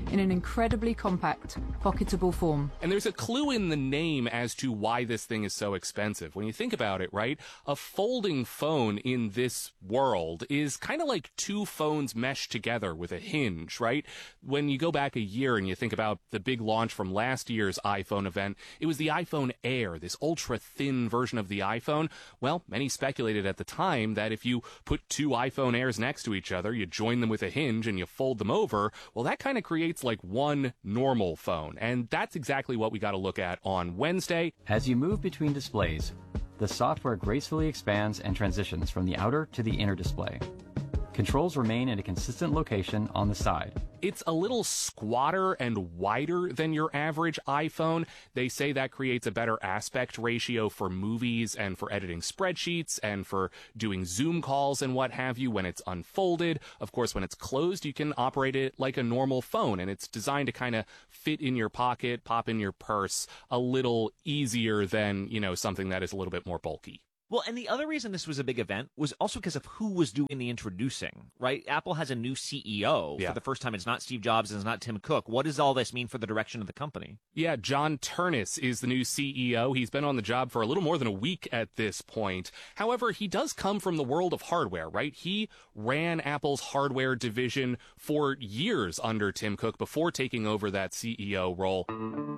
Speaker 20: in an incredibly compact, pocketable form.
Speaker 18: And there's a clue in the name as to why this thing is so expensive. When you think about it, right, a folding phone in this world is kind of like two phones meshed together with a hinge, right? When you go back a year and you think about the big launch from last year's iPhone event, it was the iPhone Air, this ultra-thin version of the iPhone. Well, many speculated at the time that if you put two iPhone Airs next to each other, you join them with a hinge and you fold them over, well, that kind of creates like one normal phone. And that's exactly what we got to look at on Wednesday.
Speaker 19: As you move between displays, the software gracefully expands and transitions from the outer to the inner display. Controls remain in a consistent location on the side.
Speaker 18: It's a little squatter and wider than your average iPhone. They say that creates a better aspect ratio for movies and for editing spreadsheets and for doing Zoom calls and what have you when it's unfolded. Of course, when it's closed, you can operate it like a normal phone, and it's designed to kind of fit in your pocket, pop in your purse a little easier than, you know, something that is a little bit more bulky.
Speaker 15: Well, and the other reason this was a big event was also because of who was doing the introducing, right? Apple has a new C E O
Speaker 18: Yeah.
Speaker 15: for the first time. It's not Steve Jobs and it's not Tim Cook. What does all this mean for the direction of the company?
Speaker 18: Yeah, John Ternus is the new C E O. He's been on the job for a little more than a week at this point. However, he does come from the world of hardware, right? He ran Apple's hardware division for years under Tim Cook before taking over that C E O role.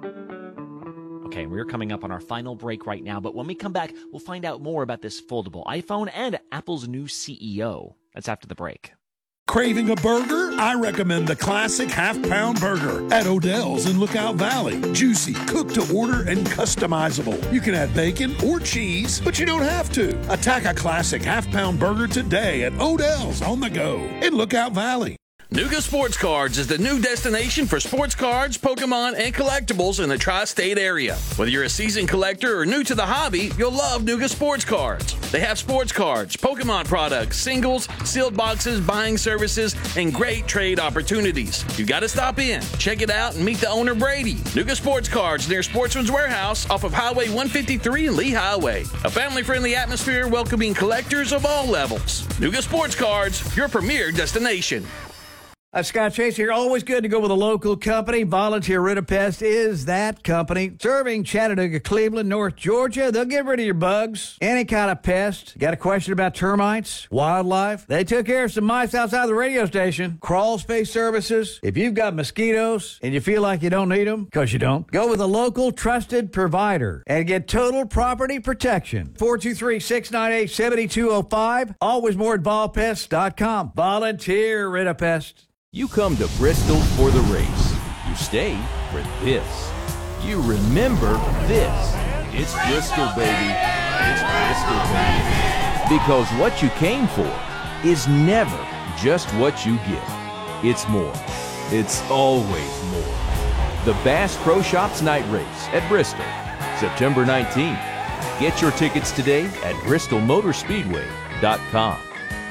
Speaker 15: Okay, we're coming up on our final break right now, but when we come back, we'll find out more about this foldable iPhone and Apple's new C E O. That's after the break.
Speaker 10: Craving a burger? I recommend the classic half-pound burger at Odell's in Lookout Valley. Juicy, cooked to order, and customizable. You can add bacon or cheese, but you don't have to. Attack a classic half-pound burger today at Odell's on the go in Lookout Valley.
Speaker 11: Nuga Sports Cards is the new destination for sports cards, Pokemon, and collectibles in the tri-state area. Whether you're a seasoned collector or new to the hobby, you'll love Nuga Sports Cards. They have sports cards, Pokemon products, singles, sealed boxes, buying services, and great trade opportunities. You gotta stop in, check it out, and meet the owner, Brady. Nuga Sports Cards near Sportsman's Warehouse off of Highway one fifty-three and Lee Highway. A family-friendly atmosphere welcoming collectors of all levels. Nuga Sports Cards, your premier destination.
Speaker 12: Uh, Scott Chase here. Always good to go with a local company. Volunteer Ritapest is that company. Serving Chattanooga, Cleveland, North Georgia. They'll get rid of your bugs. Any kind of pest. Got a question about termites, wildlife? They took care of some mice outside the radio station. Crawl space services. If you've got mosquitoes and you feel like you don't need them, because you don't, go with a local trusted provider and get total property protection. four two three, six nine eight, seven two zero five. Always more at vol pest dot com. Volunteer Ritapest.
Speaker 14: You come to Bristol for the race. You stay for this. You remember this. It's Bristol, baby. It's Bristol, baby. Because what you came for is never just what you get. It's more. It's always more. The Bass Pro Shops Night Race at Bristol, September nineteenth. Get your tickets today at bristol motor speedway dot com.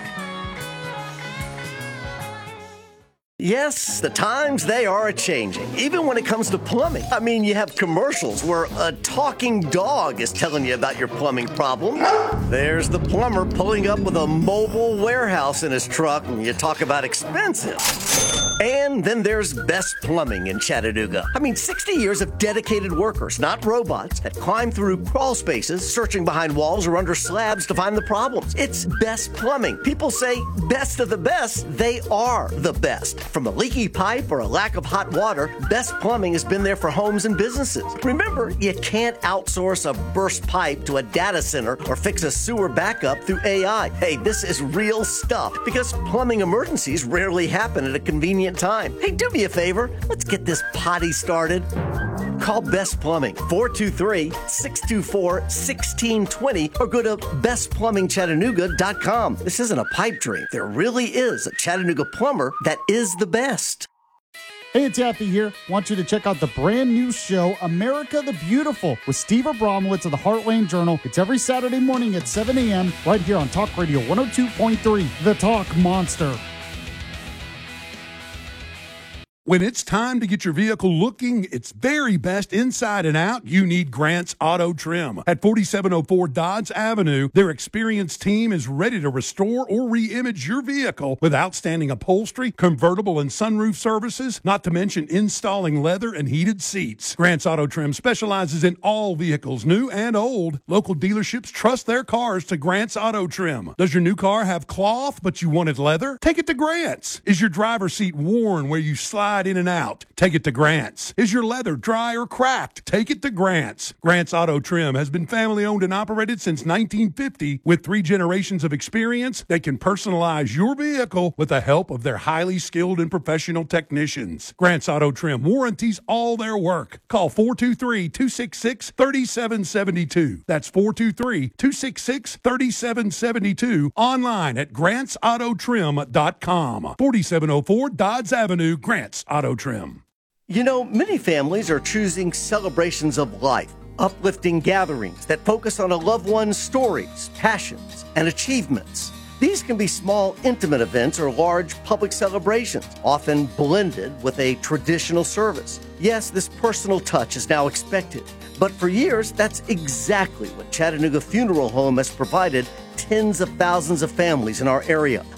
Speaker 13: Yes, the times, they are a-changing, even when it comes to plumbing. I mean, you have commercials where a talking dog is telling you about your plumbing problem. There's the plumber pulling up with a mobile warehouse in his truck, and you talk about expensive. And then there's Best Plumbing in Chattanooga. I mean, sixty years of dedicated workers, not robots, that climb through crawl spaces, searching behind walls or under slabs to find the problems. It's Best Plumbing. People say best of the best. They are the best. From a leaky pipe or a lack of hot water, Best Plumbing has been there for homes and businesses. Remember, you can't outsource a burst pipe to a data center or fix a sewer backup through A I. Hey, this is real stuff because plumbing emergencies rarely happen at a convenient time. Hey, do me a favor. Let's get this potty started. Call Best Plumbing, four two three, six two four, one six two zero, or go to best plumbing chattanooga dot com. This isn't a pipe dream. There really is a Chattanooga plumber that is the best.
Speaker 1: Hey, it's Yappy here. Want you to check out the brand new show, America the Beautiful, with Steve Abramowitz of the Heartland Journal. It's every Saturday morning at seven a.m. right here on Talk Radio one oh two point three, The Talk Monster.
Speaker 10: When it's time to get your vehicle looking its very best inside and out, you need Grant's Auto Trim. At forty-seven oh four Dodge Avenue, their experienced team is ready to restore or re-image your vehicle with outstanding upholstery, convertible and sunroof services, not to mention installing leather and heated seats. Grant's Auto Trim specializes in all vehicles, new and old. Local dealerships trust their cars to Grant's Auto Trim. Does your new car have cloth but you wanted leather? Take it to Grant's. Is your driver's seat worn where you slide in and out? Take it to Grant's. Is your leather dry or cracked? Take it to Grant's. Grant's Auto Trim has been family owned and operated since nineteen fifty. With three generations of experience, they can personalize your vehicle with the help of their highly skilled and professional technicians. Grant's Auto Trim warranties all their work. Call four two three, two six six, three seven seven two. That's four two three, two six six, three seven seven two. Online at grants auto trim dot com. forty-seven oh four Dodge Avenue, Grant's Auto Trim.
Speaker 2: You know, many families are choosing celebrations of life, uplifting gatherings that focus on a loved one's stories, passions, and achievements. These can be small, intimate events or large public celebrations, often blended with a traditional service. Yes, this personal touch is now expected, but for years, that's exactly what Chattanooga Funeral Home has provided tens of thousands of families in our area.